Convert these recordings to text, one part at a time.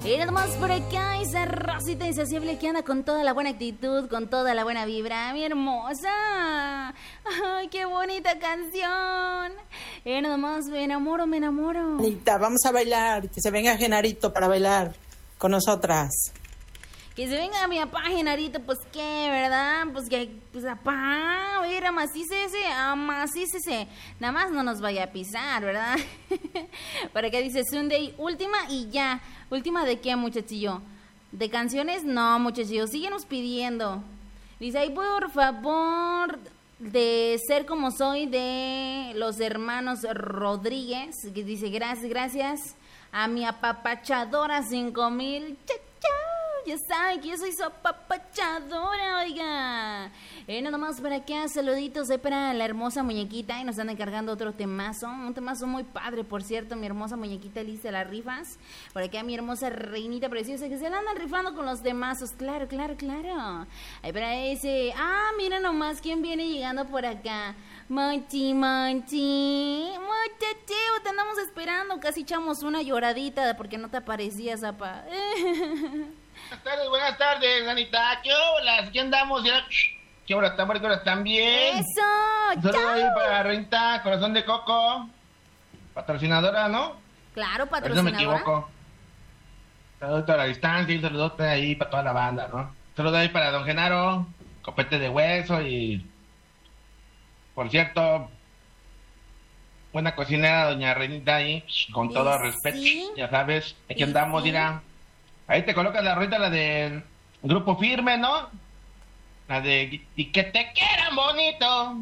Y nada más por acá, esa Rosita insaciable que anda con toda la buena actitud, con toda la buena vibra, mi hermosa. Ay, qué bonita canción. Y nada más, me enamoro, me enamoro. Anita, vamos a bailar, que se venga Genarito para bailar con nosotras. Que se venga mi papá Genarito, pues qué, ¿verdad? Pues que, pues papá, a ver, amacícese. Nada más no nos vaya a pisar, ¿verdad? Por acá dice Sunday, última y ya. ¿Última de qué, muchachillo? ¿De canciones? No, muchachillo, síguenos pidiendo. Dice, ay, por favor, de Ser Como Soy, de los hermanos Rodríguez. Que dice, gracias a mi apapachadora 5000. Ya saben que yo soy su apapachadora, oiga. Nada más para acá, saluditos para la hermosa muñequita. Y nos están encargando otro temazo. Un temazo muy padre, por cierto. Mi hermosa muñequita Liz de las rifas. Por acá mi hermosa reinita preciosa. Que se la andan rifando con los temazos. Claro. Ahí para ese. Mira nomás quién viene llegando por acá. Monchi. Muchacheo, te andamos esperando. Casi echamos una lloradita porque no te aparecías, apa. Buenas tardes, Anita. ¿Qué horas? ¿Qué andamos? ¿Qué horas están? ¿Qué horas están bien? ¡Eso! Un saludo ahí para Renta, Corazón de Coco. Patrocinadora, ¿no? Claro, Pero patrocinadora. no me equivoco. Saludos a la distancia y un saludote ahí para toda la banda, ¿no? Saludos ahí para Don Genaro, Copete de Hueso y... Por cierto, buena cocinera, Doña Reinita ahí, con todo respeto, sí. ya sabes. Aquí Y andamos, sí. mira. Ahí te colocas la rueda, la de Grupo Firme, ¿no? La de y que te quieran bonito.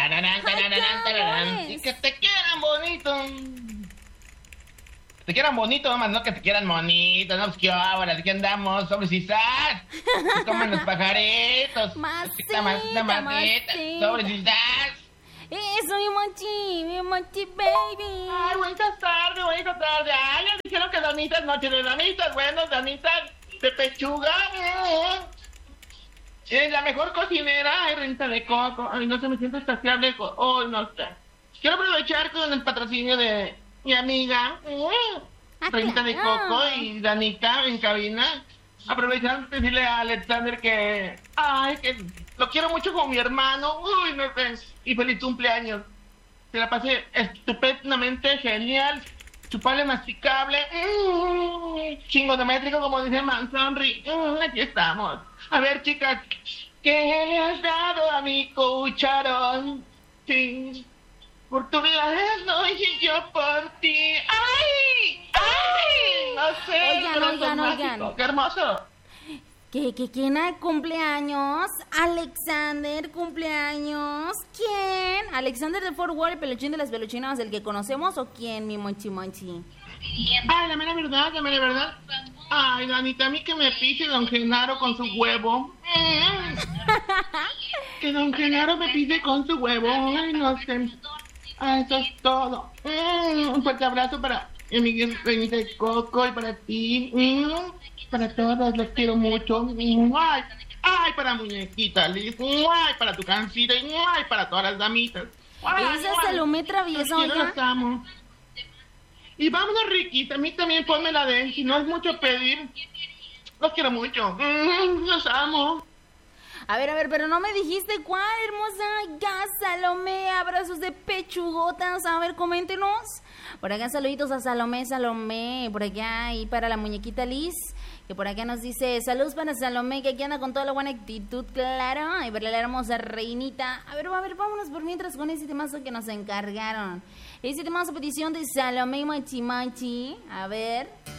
Y que te quieran bonito. Que te quieran bonito, nomás, no que te quieran bonito, no, pues qué ahora, aquí andamos, sobres y sas. Que comen los pajaritos. Masita. Sobres y sas. Eso, mi mochi baby. Ay, bonita tarde. Ay, ya dijeron que donitas, noche de donitas, bueno, donitas de pechuga. Es la mejor cocinera, hay Renta de Coco. Ay, no se me siente saciable. Ay, no sé. Quiero aprovechar con el patrocinio de mi amiga Renta de Coco y Danica en cabina. Aprovechar para decirle a Alexander que lo quiero mucho como mi hermano. Uy, no sé. Y feliz cumpleaños. Se la pasé estupendamente genial. Chupable masticable. Chingo de métrico, como dice Manzonri. Aquí estamos. A ver, chicas, ¿qué le has dado a mi cucharón? Sí. Por tu no y yo por ti. ¡Ay! No sé. Oigan. ¡Qué hermoso! ¿Quién hay cumpleaños? Alexander, cumpleaños. ¿Quién? ¿Alexander de Fort Worth, el peluchín de las peluchinas, el que conocemos, o quién, mi monchi? Ay, la mera verdad. Ay, Danita, a mí que me pise Don Genaro con su huevo. Que Don Genaro me pise con su huevo. Ay, no sé. Eso es todo. Un fuerte abrazo para mi Reinita de Coco y para ti. Para todos, los quiero mucho. Ay, para muñequita Liz. Ay, para tu cancita. Ay, para todas las damitas. Esa Salomé Travieso, Los amo. Y vámonos, Riquita. A mí también ponme la de. Si no es mucho pedir. Los quiero mucho. Los amo. A ver, pero no me dijiste cuál, hermosa. Ya, Salomé, abrazos de pechugotas. A ver, coméntenos. Por acá saluditos a Salomé. Por acá y para la muñequita Liz. Que por acá nos dice, saludos para Salomé, que aquí anda con toda la buena actitud, claro. Y para la hermosa Reinita. A ver, vámonos por mientras con ese temazo que nos encargaron. Ese temazo petición de Salomé Machimachi. A ver.